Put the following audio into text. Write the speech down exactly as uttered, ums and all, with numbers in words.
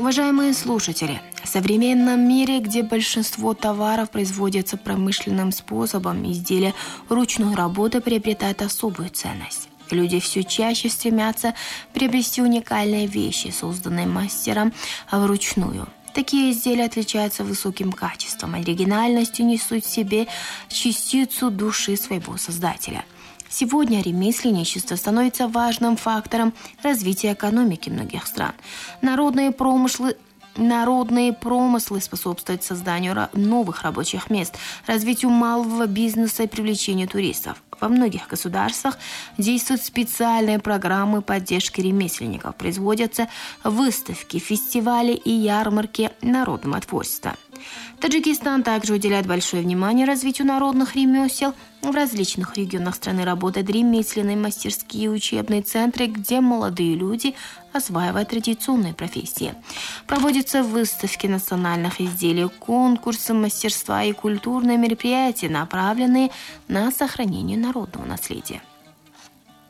Уважаемые слушатели, в современном мире, где большинство товаров производятся промышленным способом, изделия ручной работы приобретают особую ценность. Люди все чаще стремятся приобрести уникальные вещи, созданные мастером вручную. Такие изделия отличаются высоким качеством, оригинальностью, несут в себе частицу души своего создателя. Сегодня ремесленничество становится важным фактором развития экономики многих стран. Народные промыслы Народные промыслы способствуют созданию новых рабочих мест, развитию малого бизнеса и привлечению туристов. Во многих государствах действуют специальные программы поддержки ремесленников, производятся выставки, фестивали и ярмарки народного творчества. Таджикистан также уделяет большое внимание развитию народных ремесел. В различных регионах страны работают ремесленные мастерские и учебные центры, где молодые люди осваивают традиционные профессии. Проводятся выставки национальных изделий, конкурсы мастерства и культурные мероприятия, направленные на сохранение народного наследия.